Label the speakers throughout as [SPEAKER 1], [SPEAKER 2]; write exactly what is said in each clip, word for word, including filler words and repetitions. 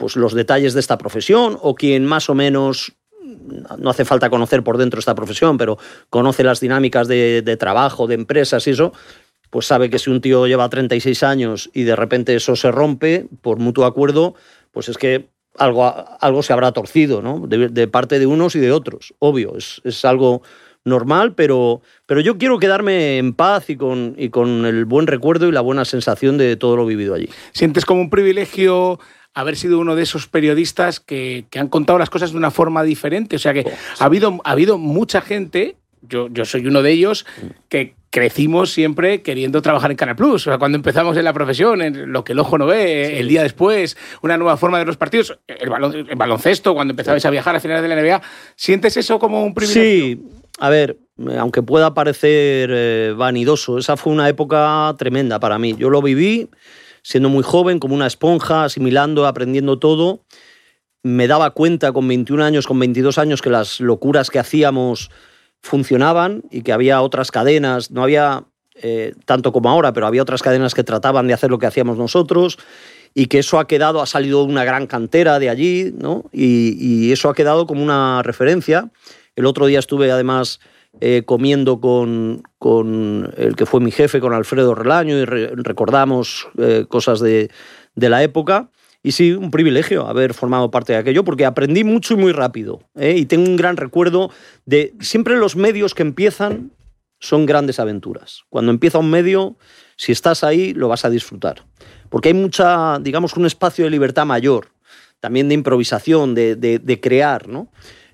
[SPEAKER 1] pues los detalles de esta profesión, o quien más o menos, no hace falta conocer por dentro esta profesión, pero conoce las dinámicas de, de trabajo, de empresas y eso, pues sabe que si un tío lleva treinta y seis años y de repente eso se rompe por mutuo acuerdo, pues es que algo, algo se habrá torcido, ¿no? De, de parte de unos y de otros, obvio, es, es algo normal, pero, pero yo quiero quedarme en paz y con, y con el buen recuerdo y la buena sensación de todo lo vivido allí.
[SPEAKER 2] ¿Sientes como un privilegio haber sido uno de esos periodistas que, que han contado las cosas de una forma diferente? O sea que oh, sí. ha, habido, ha habido mucha gente, yo, yo soy uno de ellos, que crecimos siempre queriendo trabajar en Canal Plus. O sea, cuando empezamos en la profesión, en lo que el ojo no ve, sí. el día después, una nueva forma de los partidos, el, balon, el baloncesto, cuando empezabais sí. a viajar a finales de la N B A, ¿sientes eso como un privilegio?
[SPEAKER 1] Sí, a ver, aunque pueda parecer eh, vanidoso, esa fue una época tremenda para mí. Yo lo viví siendo muy joven, como una esponja, asimilando, aprendiendo todo. Me daba cuenta con veintiún años, con veintidós años, que las locuras que hacíamos funcionaban y que había otras cadenas, no había eh, tanto como ahora, pero había otras cadenas que trataban de hacer lo que hacíamos nosotros, y que eso ha quedado, ha salido una gran cantera de allí, ¿no? Y, y eso ha quedado como una referencia. El otro día estuve además eh, comiendo con, con el que fue mi jefe, con Alfredo Relaño, y re, recordamos eh, cosas de, de la época. Y sí, un privilegio haber formado parte de aquello, porque aprendí mucho y muy rápido, ¿eh? Y tengo un gran recuerdo de... Siempre los medios que empiezan son grandes aventuras. Cuando empieza un medio, si estás ahí, lo vas a disfrutar. Porque hay mucha, digamos, un espacio de libertad mayor, también de improvisación, de, de, de crear, ¿no?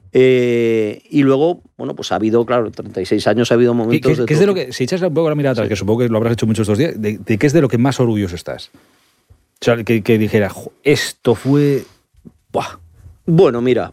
[SPEAKER 1] Eh, y luego, bueno, pues ha habido, claro, treinta y seis años, ha habido momentos
[SPEAKER 3] ¿Qué, qué,
[SPEAKER 1] de
[SPEAKER 3] ¿qué es de lo que, si echas un poco la mirada atrás, sí. que supongo que lo habrás hecho muchos estos días, de, de qué es de lo que más orgulloso estás? O sea, que, que dijera, esto fue... ¡Buah!
[SPEAKER 1] Bueno, mira,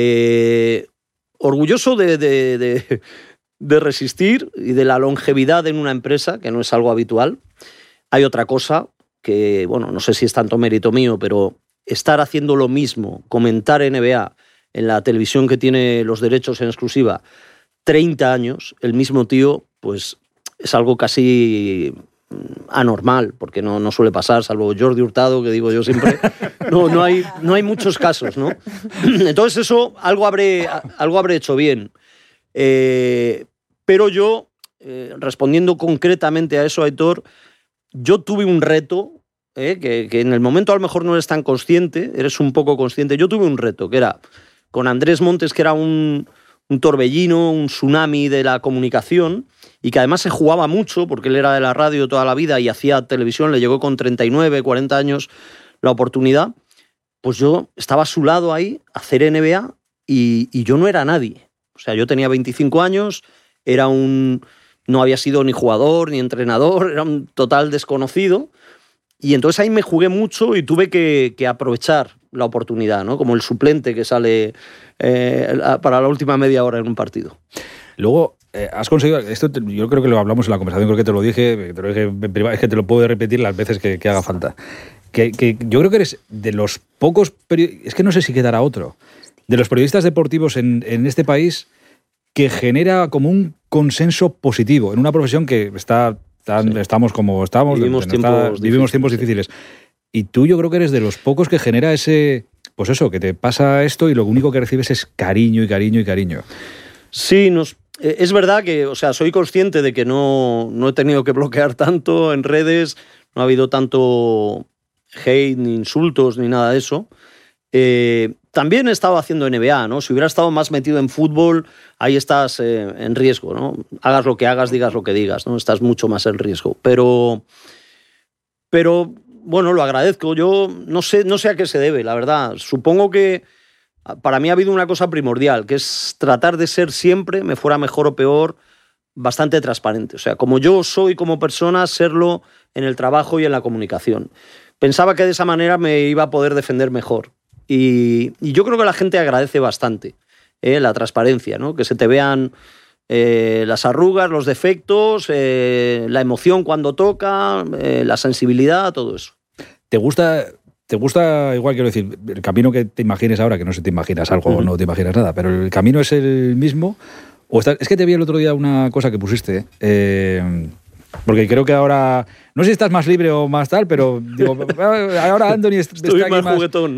[SPEAKER 1] eh, orgulloso de, de, de, de resistir y de la longevidad en una empresa, que no es algo habitual. Hay otra cosa que, bueno, no sé si es tanto mérito mío, pero estar haciendo lo mismo, comentar N B A en la televisión que tiene los derechos en exclusiva, treinta años, el mismo tío, pues es algo casi anormal, porque no, no suele pasar, salvo Jordi Hurtado, que digo yo siempre, no, no, hay, no hay muchos casos, ¿no? Entonces eso, algo habré, algo habré hecho bien. Eh, pero yo, eh, respondiendo concretamente a eso, Aitor, yo tuve un reto, eh, que, que en el momento a lo mejor no eres tan consciente, eres un poco consciente, yo tuve un reto, que era con Andrés Montes, que era un, un torbellino, un tsunami de la comunicación, y que además se jugaba mucho, porque él era de la radio toda la vida y hacía televisión, le llegó con treinta y nueve, cuarenta años la oportunidad, pues yo estaba a su lado ahí, a hacer N B A, y, y yo no era nadie. O sea, yo tenía veinticinco años, era un, no había sido ni jugador ni entrenador, era un total desconocido, y entonces ahí me jugué mucho y tuve que, que aprovechar la oportunidad, ¿no? Como el suplente que sale eh, para la última media hora en un partido.
[SPEAKER 3] Luego, eh, has conseguido, esto te, yo creo que lo hablamos en la conversación, creo que te lo dije, te lo dije en privado, es que te lo puedo repetir las veces que, que haga falta. Que, que yo creo que eres de los pocos periodistas, es que no sé si quedará otro, de los periodistas deportivos en, en este país que genera como un consenso positivo en una profesión que está tan, sí. estamos como estamos,
[SPEAKER 1] vivimos,
[SPEAKER 3] está,
[SPEAKER 1] tiempos,
[SPEAKER 3] vivimos
[SPEAKER 1] difíciles,
[SPEAKER 3] tiempos
[SPEAKER 1] sí.
[SPEAKER 3] difíciles. Y tú yo creo que eres de los pocos que genera ese, pues eso, que te pasa esto y lo único que recibes es cariño y cariño y cariño.
[SPEAKER 1] Sí, nos, eh, es verdad que, o sea, soy consciente de que no, no he tenido que bloquear tanto en redes, no ha habido tanto hate, ni insultos, ni nada de eso. Eh, también he estado haciendo N B A, ¿no? Si hubiera estado más metido en fútbol, ahí estás eh, en riesgo, ¿no? Hagas lo que hagas, digas lo que digas, ¿no? Estás mucho más en riesgo. Pero, pero bueno, lo agradezco. Yo no sé, no sé a qué se debe, la verdad. Supongo que para mí ha habido una cosa primordial, que es tratar de ser siempre, me fuera mejor o peor, bastante transparente. O sea, como yo soy como persona, serlo en el trabajo y en la comunicación. Pensaba que de esa manera me iba a poder defender mejor. Y, y yo creo que la gente agradece bastante eh, la transparencia, ¿no? Que se te vean eh, las arrugas, los defectos, eh, la emoción cuando toca, eh, la sensibilidad, todo eso.
[SPEAKER 3] ¿Te gusta, te gusta, igual quiero decir, el camino que te imagines ahora, que no sé si te imaginas algo o uh-huh. no te imaginas nada, pero el camino es el mismo? O está, es que te vi el otro día una cosa que pusiste, eh, porque creo que ahora, no sé si estás más libre o más tal, pero digo, ahora Anthony está
[SPEAKER 1] Estoy
[SPEAKER 3] aquí
[SPEAKER 1] más
[SPEAKER 3] más
[SPEAKER 1] juguetón.